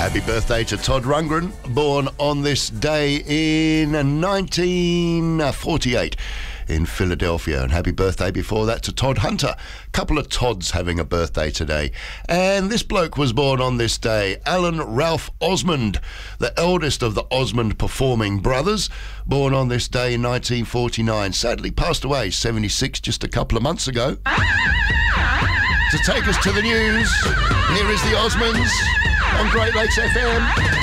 Happy birthday to Todd Rundgren, born on this day in 1948 in Philadelphia. And happy birthday before that to Todd Hunter. Couple of Todds having a birthday today. And this bloke was born on this day, Alan Ralph Osmond, the eldest of the Osmond performing brothers, born on this day in 1949. Sadly passed away, 76, just a couple of months ago. To take us to the news, here is the Osmonds on Great Lakes FM.